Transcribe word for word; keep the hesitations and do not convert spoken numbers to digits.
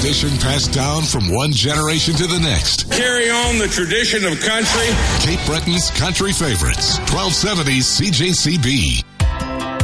tradition passed down from one generation to the next. Carry on the tradition of country. Cape Breton's country favorites. twelve seventy C J C B.